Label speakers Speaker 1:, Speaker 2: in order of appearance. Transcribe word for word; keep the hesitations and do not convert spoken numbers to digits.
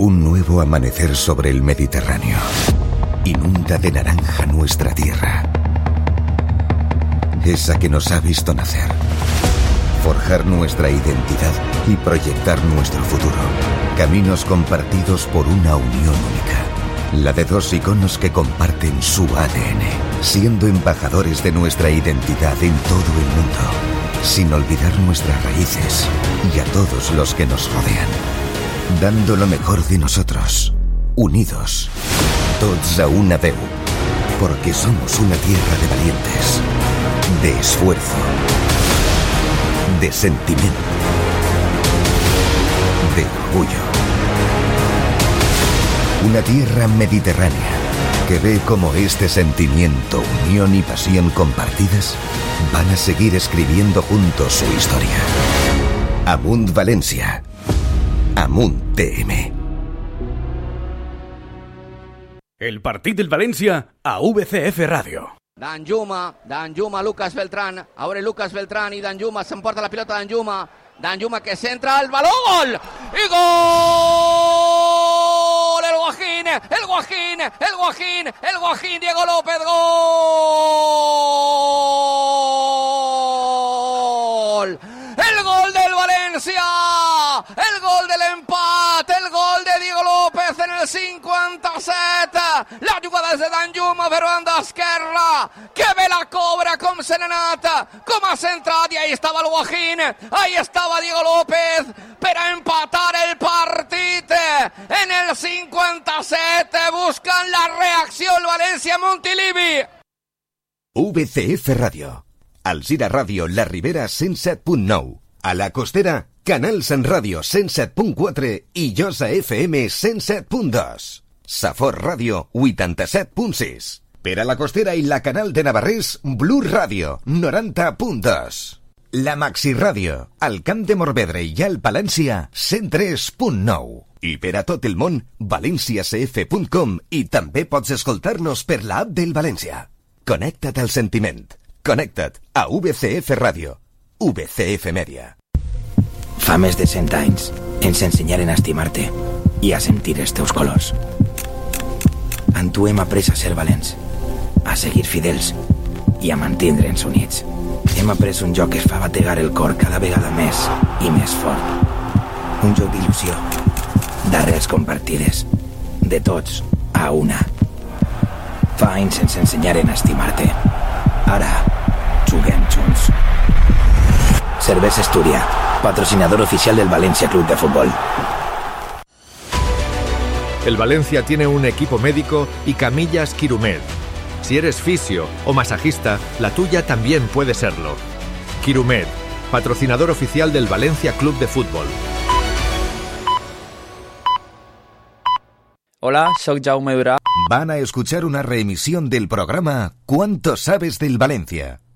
Speaker 1: Un nuevo amanecer sobre el Mediterráneo. Inunda de naranja nuestra tierra. Esa que nos ha visto nacer. Forjar nuestra identidad y proyectar nuestro futuro. Caminos compartidos por una unión única. La de dos iconos que comparten su A D N, siendo embajadores de nuestra identidad en todo el mundo, sin olvidar nuestras raíces y a todos los que nos rodean. Dando lo mejor de nosotros, unidos, tots a una veu, porque somos una tierra de valientes, de esfuerzo, de sentimiento, de orgullo. Una tierra mediterránea que ve cómo este sentimiento, unión y pasión compartidas van a seguir escribiendo juntos su historia. Amunt Valencia. Amunt T M.
Speaker 2: El partit del València a V C F Ràdio.
Speaker 3: Danjuma, Danjuma, Lucas Beltrán. Ahora Lucas Beltrán y Danjuma. Se emporta la pelota Danjuma. Danjuma que centra el balón. ¡Gol! ¡Y gol! El Guajín, el Guajín, el Guajín, el Guajín. Diego López. ¡Gol! El gol del Valencia. El gol del empate. El gol de Diego López en el cinquanta-set. La jugada és de Danjuma per banda esquerra. Que ve la cobra com se n'ha anat, com ha centrat, i ahí estava el Guajín, ahí estava Diego López per a empatar el partit en el cinquanta-set. Buscan la reacció el València Montilivi.
Speaker 1: V C F Ràdio. Alzira Ràdio, La Ribera cent set punt nou. A la Costera, Canal Sant Ràdio cent set punt quatre i Josa F M cent set punt dos. Safor Ràdio vuitanta-set punt sis. Per a la Costera i la Canal de Navarrés, Blu Ràdio noranta punt dos. La Maxi Ràdio, al Camp de Morvedre i al Palància cent tres punt nou. I per a tot el món, valencia c f punt com, i també pots escoltar-nos per l'app del València. Connecta't al sentiment. Connecta't a V C F Ràdio. V C F Media.
Speaker 4: Fa més de cent anys ens ensenyaren a estimar-te i a sentir els teus colors. En tu hem après a ser valents, a seguir fidels i a mantindre'ns units. Hem après un joc que es fa bategar el cor cada vegada més i més fort. Un joc d'il·lusió, d'arrels compartides, de tots a una. Fa anys ens ensenyaren a estimar-te. Ara juguem junts. Cervesa Esturia, patrocinador oficial del Valencia Club de Fútbol.
Speaker 5: El Valencia tiene un equipo médico y camillas Quirumed. Si eres fisio o masajista, la tuya también puede serlo. Quirumed, patrocinador oficial del Valencia Club de Fútbol.
Speaker 6: Hola, soy Jaume Durà.
Speaker 1: Van a escuchar una reemisión del programa ¿Cuánto sabes del Valencia?